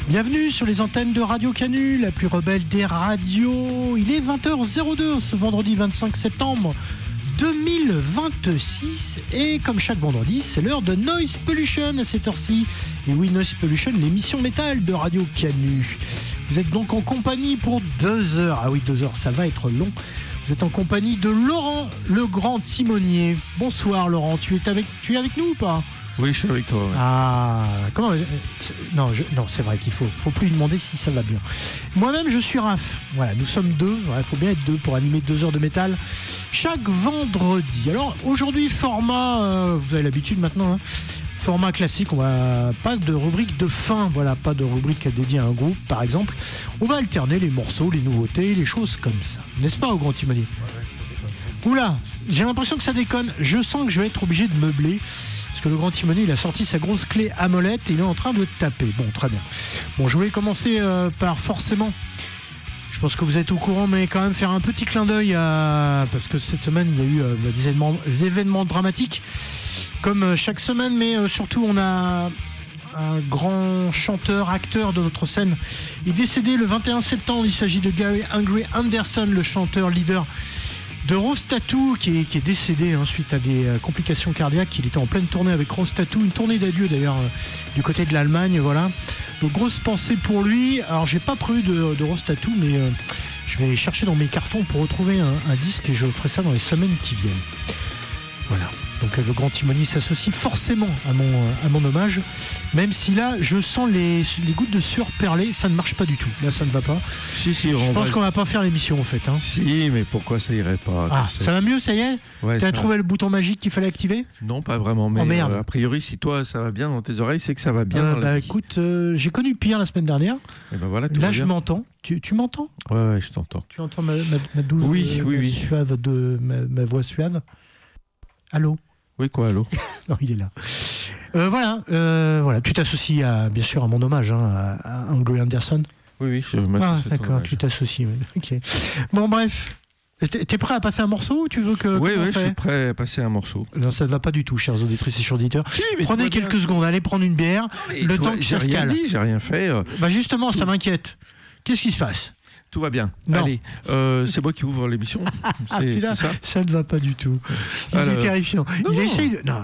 Bienvenue sur les antennes de Radio Canu, la plus rebelle des radios. Il est 20h02 ce vendredi 25 septembre 2026 et comme chaque vendredi, c'est l'heure de Noise Pollution à cette heure-ci. Et oui, Noise Pollution, l'émission métal de Radio Canu. Vous êtes donc en compagnie pour 2 heures. Ah oui, 2 heures, ça va être long. Vous êtes en compagnie de Laurent, le grand timonier. Bonsoir Laurent, tu es avec nous ou pas ? Oui, je suis avec toi. Ouais. Ah, comment ? Non, c'est vrai qu'il faut plus lui demander si ça va bien. Moi-même, je suis Raph. Voilà, nous sommes 2. Il faut bien être 2 pour animer 2 heures de métal chaque vendredi. Alors aujourd'hui, format, vous avez l'habitude maintenant. Format classique, on va pas de rubrique de fin, voilà, pas de rubrique dédiée à un groupe, par exemple. On va alterner les morceaux, les nouveautés, les choses comme ça, n'est-ce pas, au grand timonier ? Ouais, oula, j'ai l'impression que ça déconne. Je sens que je vais être obligé de meubler. Parce que le grand timonier, il a sorti sa grosse clé à molette et il est en train de taper. Bon, très bien. Bon, je voulais commencer par forcément, je pense que vous êtes au courant, mais quand même faire un petit clin d'œil parce que cette semaine, il y a eu des événements dramatiques, comme chaque semaine, mais surtout, on a un grand chanteur, acteur de notre scène. Il est décédé le 21 septembre. Il s'agit de Gary Angry Anderson, le chanteur leader de Rose Tattoo qui est décédé suite à des complications cardiaques. Il était en pleine tournée avec Rose Tattoo, une tournée d'adieu d'ailleurs du côté de l'Allemagne, voilà. Donc grosse pensée pour lui. Alors j'ai pas prévu de Rose Tattoo, mais je vais chercher dans mes cartons pour retrouver un disque et je ferai ça dans les semaines qui viennent. Voilà. Donc le grand timonier s'associe forcément à mon hommage, même si là je sens les gouttes de sueur perler, ça ne marche pas du tout. Là ça ne va pas. Si, je pense qu'on va pas faire l'émission en fait. Si, mais pourquoi ça irait pas ? Ah, ça va mieux, ça y est ? Ouais, t'as trouvé le bouton magique qu'il fallait activer ? Non, pas vraiment, mais a priori si toi ça va bien dans tes oreilles, c'est que ça va bien. Écoute, j'ai connu pire la semaine dernière. Et ben voilà, là je m'entends. Tu m'entends ? Ouais, je t'entends. Tu entends ma douce oui. suave de ma voix suave ? Allô ? Oui, quoi, allô ? Non, il est là. Voilà. Tu t'associes bien sûr à mon hommage, à Angry Anderson. Oui, je m'associe. Ah, d'accord, tu t'associes. Oui. Ok. Bon, bref. T'es prêt à passer un morceau ou tu veux que... Oui, je suis prêt à passer un morceau. Non, ça ne va pas du tout, chers auditrices et chers auditeurs. Prenez quelques secondes, allez prendre une bière, le temps que ça se cale. J'ai rien fait. Justement, ça m'inquiète. Qu'est-ce qui se passe ? Tout va bien. Non. Allez, c'est moi qui ouvre l'émission. C'est ça ? Ça ne va pas du tout. Il est terrifiant. Non. Il essaye de... Non,